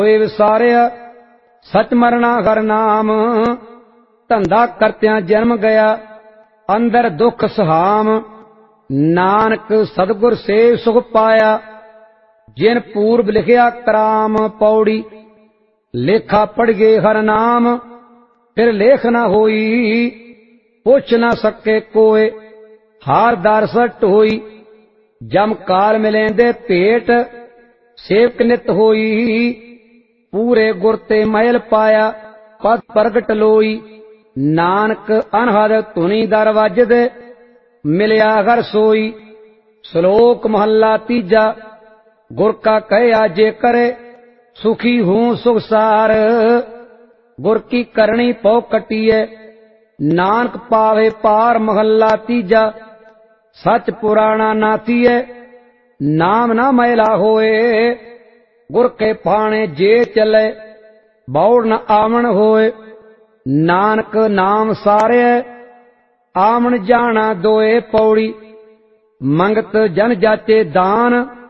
ਹੋਏ ਵਿਸਾਰਿਆ ਸਚ ਮਰਨਾ ਹਰ ਨਾਮ। ਧੰਦਾ ਕਰਤਿਆਂ ਜਨਮ ਗਿਆ ਅੰਦਰ ਦੁੱਖ ਸੁਹਾਮ। ਨਾਨਕ ਸਤਿਗੁਰ ਸੇ ਸੁਖ ਪਾਇਆ ਜਿਨ ਪੂਰਬ ਲਿਖਿਆ ਕਰਾਮ। ਪੌੜੀ ਲੇਖਾ ਪੜ੍ਹਗੇ ਹਰ ਨਾਮ ਫਿਰ ਲੇਖ ਨਾ ਹੋਈ। ਪੁੱਛ ਨਾ ਸਕੇ ਕੋਏ ਹਾਰ ਦਰਸਟ ਹੋਈ। ਜਮ ਕਾਲ ਮਿਲੇਂਦੇ ਭੇਟ ਸੇਵਕ ਨਿਤ ਹੋਈ। ਪੂਰੇ ਗੁਰ ਤੇ ਮਹਿਲ ਪਾਇਆ ਪਦ ਪ੍ਰਗਟ ਲੋਈ। ਨਾਨਕ ਅਨਹਦ ਧੁਨੀ ਦਰ ਵੱਜਦੇ ਮਿਲਿਆ ਹਰ ਸੋਈ। ਸ਼ਲੋਕ ਮਹੱਲਾ ਤੀਜਾ। ਗੁਰ ਕਾ ਕਹਿਆ ਜੇ ਕਰੇ ਸੁਖੀ ਹੂੰ ਸੁਖਸਾਰ। ਗੁਰ ਕੀ ਕਰਨੀ ਪਉ ਕਟੀਐ ਨਾਨਕ ਪਾਵੇ ਪਾਰ। ਮਹੱਲਾ ਤੀਜਾ। ਸਚ ਪੁਰਾਣਾ ਨਾਥੀਐ ਨਾਮ ਨਾ ਮੈਲਾ ਹੋਏ। ਗੁਰ ਕੇ ਪਾਣੇ ਜੇ ਚੱਲੇ ਬੌੜ ਨ ਆਵਣ ਹੋਏ। ਨਾਨਕ ਨਾਮ ਸਾਰਿਐ ਆਵਣ ਜਾਣਾ ਦੋਏ। ਪੌੜੀ ਮੰਗਤ ਜਨ ਜਾਚੇ ਦਾਨ